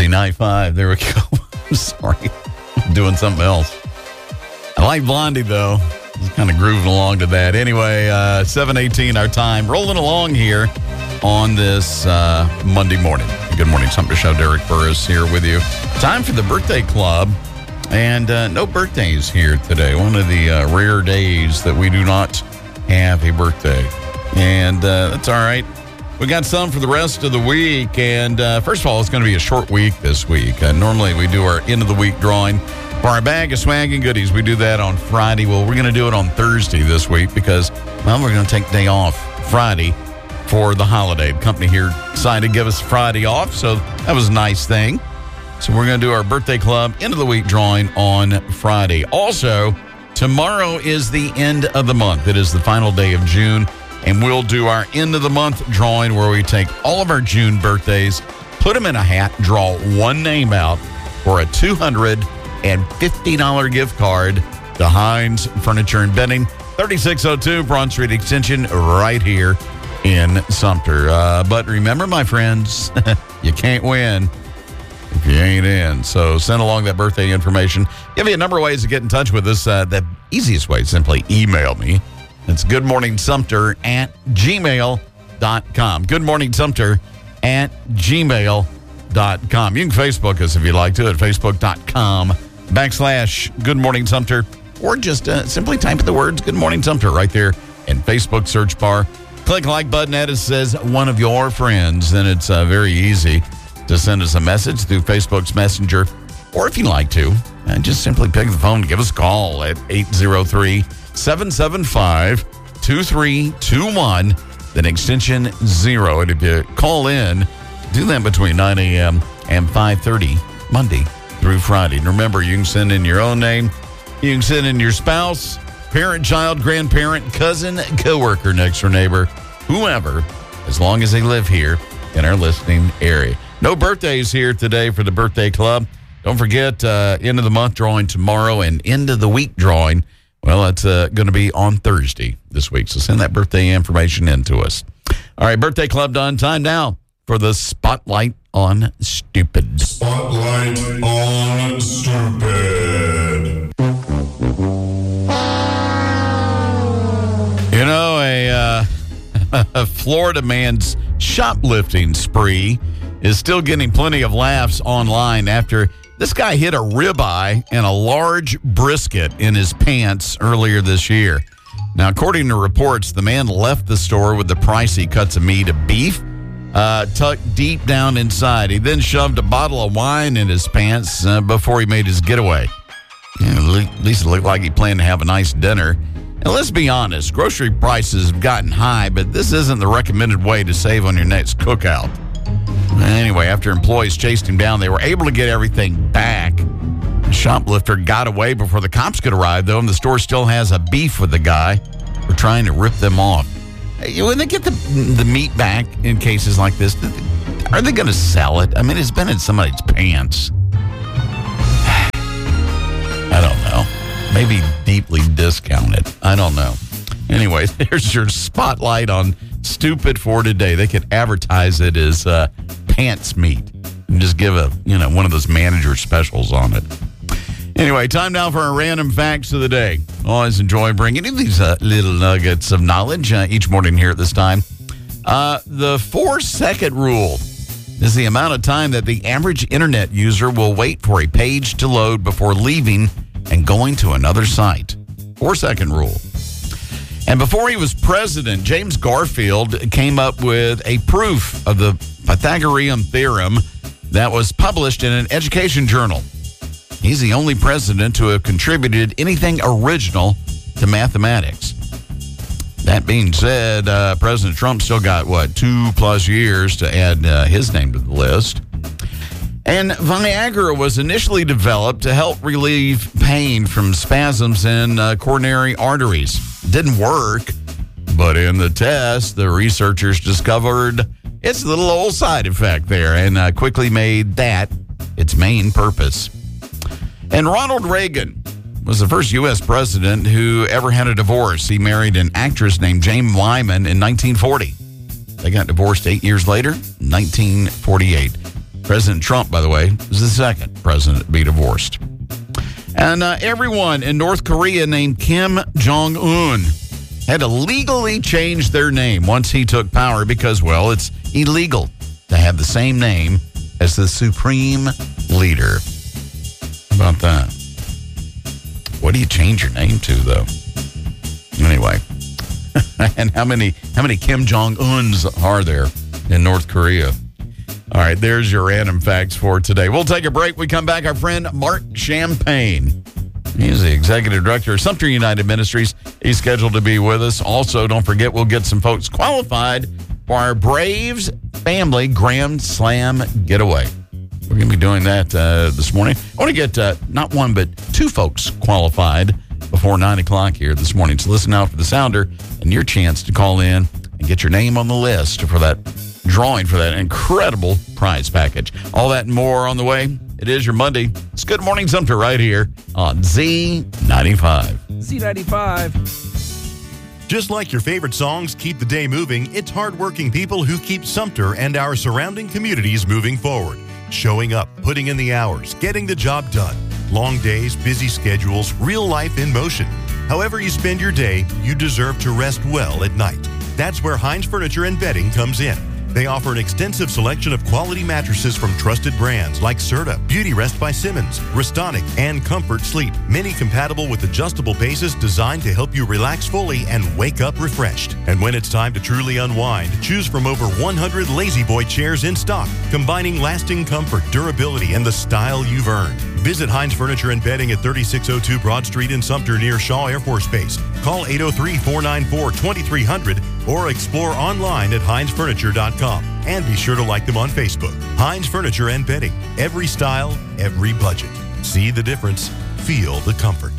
Actually, 95. There we go. I'm sorry. I'm doing something else. I like Blondie, though. Just kind of grooving along to that. Anyway, 7:18 our time. Rolling along here on this Monday morning. Good morning, Sumter Show. Derek Burris here with you. Time for the birthday club. And no birthdays here today. One of the rare days that we do not have a birthday. And that's all right. We got some for the rest of the week. And first of all, it's going to be a short week this week. Normally, we do our end of the week drawing for our bag of swag and goodies. We do that on Friday. Well, we're going to do it on Thursday this week because, well, we're going to take the day off Friday for the holiday. The company here decided to give us Friday off, so that was a nice thing. So we're going to do our birthday club end of the week drawing on Friday. Also, tomorrow is the end of the month. It is the final day of June. And we'll do our end of the month drawing where we take all of our June birthdays, put them in a hat, draw one name out for a $250 gift card to Hines Furniture and Bedding, 3602 Broad Street Extension, right here in Sumter. But remember, my friends, you can't win if you ain't in. So send along that birthday information. Give you a number of ways to get in touch with us. The easiest way, simply email me. It's goodmorningsumter@gmail.com. goodmorningsumter@gmail.com. You can Facebook us if you'd like to at facebook.com/goodmorningsumter, or just simply type in the words Good Morning Sumter right there in Facebook search bar. Click the like button that it says one of your friends. Then it's very easy to send us a message through Facebook's Messenger. Or if you'd like to, just simply pick the phone and give us a call at 803-775-2321, then extension 0. And if you call in, do that between 9 a.m. and 5:30, Monday through Friday. And remember, you can send in your own name. You can send in your spouse, parent, child, grandparent, cousin, coworker, next door neighbor, whoever, as long as they live here in our listening area. No birthdays here today for the birthday club. Don't forget, end of the month drawing tomorrow and end of the week drawing. Well, it's going to be on Thursday this week. So send that birthday information in to us. All right, birthday club done. Time now for the Spotlight on Stupid. Spotlight on Stupid. You know, a Florida man's shoplifting spree is still getting plenty of laughs online after this guy hid a ribeye and a large brisket in his pants earlier this year. Now, according to reports, the man left the store with the pricey cuts of meat of beef tucked deep down inside. He then shoved a bottle of wine in his pants before he made his getaway. At least it looked like he planned to have a nice dinner. And let's be honest, grocery prices have gotten high, but this isn't the recommended way to save on your next cookout. Anyway, after employees chased him down, they were able to get everything back. The shoplifter got away before the cops could arrive, though, and the store still has a beef with the guy for trying to rip them off. When they get the meat back in cases like this, are they going to sell it? I mean, it's been in somebody's pants. I don't know. Maybe deeply discounted. I don't know. Anyway, there's your spotlight on Stupid for today. They could advertise it as pants meat and just give one of those manager specials on it. Anyway, time now for our random facts of the day. Always enjoy bringing you these little nuggets of knowledge each morning here at this time. The 4-second rule is the amount of time that the average internet user will wait for a page to load before leaving and going to another site. 4-second rule. And before he was president, James Garfield came up with a proof of the Pythagorean theorem that was published in an education journal. He's the only president to have contributed anything original to mathematics. That being said, President Trump still got, 2+ years to add his name to the list. And Viagra was initially developed to help relieve pain from spasms in coronary arteries. It didn't work, but in the test, the researchers discovered its little old side effect there and quickly made that its main purpose. And Ronald Reagan was the first U.S. president who ever had a divorce. He married an actress named Jane Wyman in 1940. They got divorced 8 years later, 1948. President Trump, by the way, is the second president to be divorced. And everyone in North Korea named Kim Jong-un had to legally change their name once he took power because, well, it's illegal to have the same name as the supreme leader. How about that? What do you change your name to, though? Anyway, and how many Kim Jong-uns are there in North Korea? All right, there's your random facts for today. We'll take a break. We come back. Our friend Mark Champagne. He's the executive director of Sumter United Ministries. He's scheduled to be with us. Also, don't forget, we'll get some folks qualified for our Braves Family Grand Slam Getaway. We're going to be doing that this morning. I want to get not one, but two folks qualified before 9 o'clock here this morning. So listen out for the sounder and your chance to call in and get your name on the list for that drawing for that incredible prize package. All that and more on the way. It is your Monday. It's Good Morning Sumter right here on Z95. Z95. Just like your favorite songs keep the day moving, it's hardworking people who keep Sumter and our surrounding communities moving forward. Showing up, putting in the hours, getting the job done. Long days, busy schedules, real life in motion. However you spend your day, you deserve to rest well at night. That's where Hines Furniture and Bedding comes in. They offer an extensive selection of quality mattresses from trusted brands like Serta, Beauty Rest by Simmons, Restonic, and Comfort Sleep. Many compatible with adjustable bases designed to help you relax fully and wake up refreshed. And when it's time to truly unwind, choose from over 100 Lazy Boy chairs in stock, combining lasting comfort, durability, and the style you've earned. Visit Hines Furniture and Bedding at 3602 Broad Street in Sumter near Shaw Air Force Base. Call 803-494-2300 or explore online at hinesfurniture.com. And be sure to like them on Facebook. Hines Furniture and Bedding. Every style, every budget. See the difference. Feel the comfort.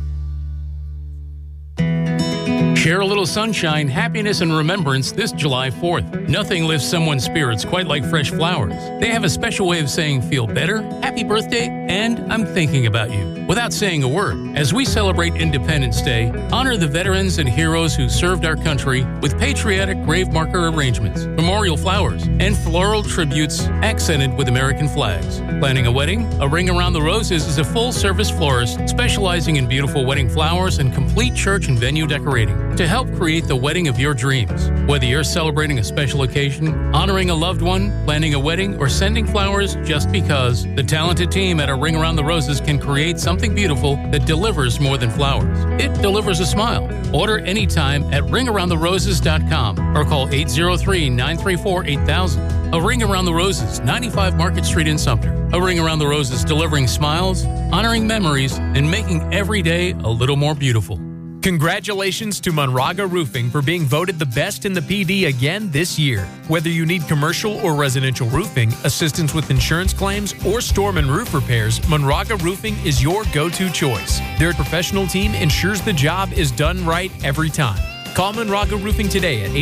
Share a little sunshine, happiness, and remembrance this July 4th. Nothing lifts someone's spirits quite like fresh flowers. They have a special way of saying feel better, happy birthday, and I'm thinking about you, without saying a word. As we celebrate Independence Day, honor the veterans and heroes who served our country with patriotic grave marker arrangements, memorial flowers, and floral tributes accented with American flags. Planning a wedding? A Ring Around the Roses is a full-service florist specializing in beautiful wedding flowers and complete church and venue decorating to help create the wedding of your dreams. Whether you're celebrating a special occasion, honoring a loved one, planning a wedding, or sending flowers just because, the talented team at A Ring Around the Roses can create something beautiful that delivers more than flowers. It delivers a smile. Order anytime at ringaroundtheroses.com or call 803-934-8000. A Ring Around the Roses, 95 Market Street in Sumter. A Ring Around the Roses, delivering smiles, honoring memories, and making every day a little more beautiful. Congratulations to Monraga Roofing for being voted the best in the PD again this year. Whether you need commercial or residential roofing, assistance with insurance claims, or storm and roof repairs, Monraga Roofing is your go-to choice. Their professional team ensures the job is done right every time. Call Monraga Roofing today at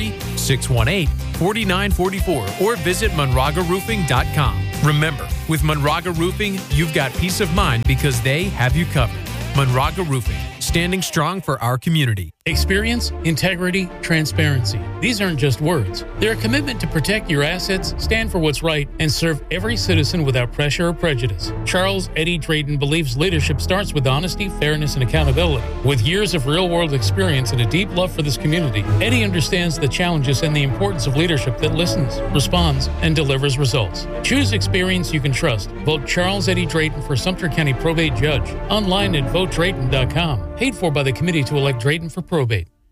843-618-4944 or visit monragaroofing.com. Remember, with Monraga Roofing, you've got peace of mind because they have you covered. Monraga Roofing, standing strong for our community. Experience, integrity, transparency. These aren't just words. They're a commitment to protect your assets, stand for what's right, and serve every citizen without pressure or prejudice. Charles Eddie Drayton believes leadership starts with honesty, fairness, and accountability. With years of real-world experience and a deep love for this community, Eddie understands the challenges and the importance of leadership that listens, responds, and delivers results. Choose experience you can trust. Vote Charles Eddie Drayton for Sumter County Probate Judge. Online at votedrayton.com. Paid for by the Committee to Elect Drayton for Probate.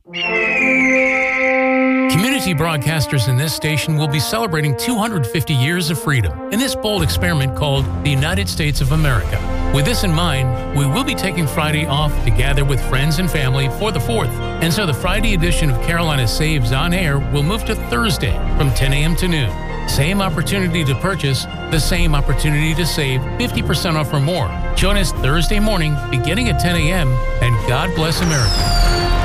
Community broadcasters in this station will be celebrating 250 years of freedom in this bold experiment called the United States of America. With this in mind, we will be taking Friday off to gather with friends and family for the 4th. And so the Friday edition of Carolina Saves on Air will move to Thursday from 10 a.m. to noon. Same opportunity to purchase, the same opportunity to save 50% off or more. Join us Thursday morning beginning at 10 a.m. and God bless America.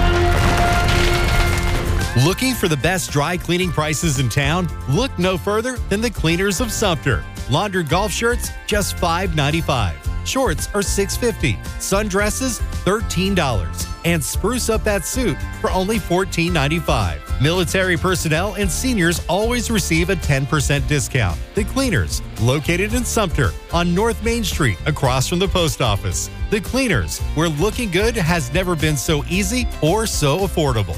Looking for the best dry cleaning prices in town? Look no further than the Cleaners of Sumter. Laundered golf shirts, just $5.95. Shorts are $6.50. Sundresses, $13. and spruce up that suit for only $14.95. Military personnel and seniors always receive a 10% discount. The Cleaners, located in Sumter on North Main Street across from the post office. The Cleaners, where looking good has never been so easy or so affordable.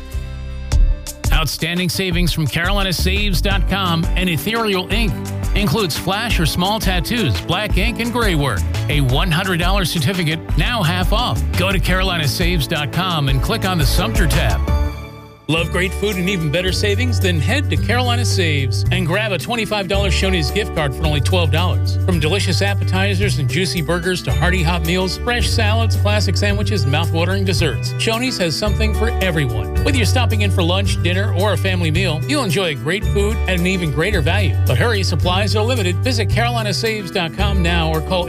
Outstanding savings from CarolinaSaves.com and Ethereal Ink. Includes flash or small tattoos, black ink, and gray work. A $100 certificate, now half off. Go to CarolinaSaves.com and click on the Sumter tab. Love great food and even better savings? Then head to Carolina Saves and grab a $25 Shoney's gift card for only $12. From delicious appetizers and juicy burgers to hearty hot meals, fresh salads, classic sandwiches, and mouth-watering desserts, Shoney's has something for everyone. Whether you're stopping in for lunch, dinner, or a family meal, you'll enjoy great food at an even greater value. But hurry, supplies are limited. Visit CarolinaSaves.com now or call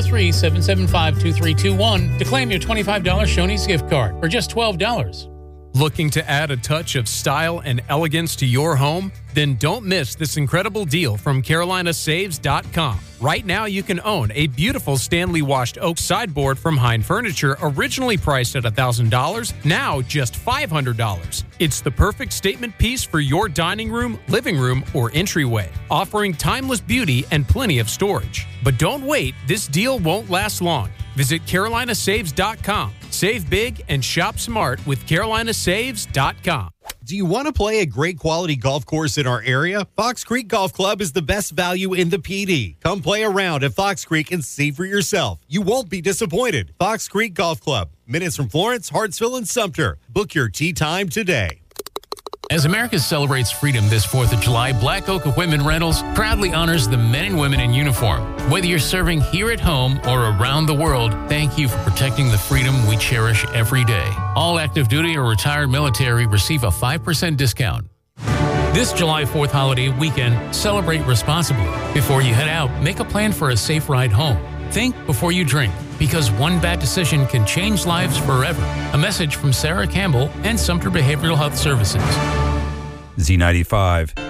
803-775-2321 to claim your $25 Shoney's gift card for just $12. Looking to add a touch of style and elegance to your home? Then don't miss this incredible deal from CarolinaSaves.com. Right now, you can own a beautiful Stanley washed oak sideboard from Hein Furniture, originally priced at $1,000, now just $500. It's the perfect statement piece for your dining room, living room, or entryway, offering timeless beauty and plenty of storage. But don't wait, this deal won't last long. Visit CarolinaSaves.com. Save big and shop smart with CarolinaSaves.com. Do you want to play a great quality golf course in our area? Fox Creek Golf Club is the best value in the PD. Come play around at Fox Creek and see for yourself. You won't be disappointed. Fox Creek Golf Club. Minutes from Florence, Hartsville, and Sumter. Book your tee time today. As America celebrates freedom this 4th of July, Black Oak Equipment Rentals proudly honors the men and women in uniform. Whether you're serving here at home or around the world, thank you for protecting the freedom we cherish every day. All active duty or retired military receive a 5% discount. This July 4th holiday weekend, celebrate responsibly. Before you head out, make a plan for a safe ride home. Think before you drink, because one bad decision can change lives forever. A message from Sarah Campbell and Sumter Behavioral Health Services. Z95.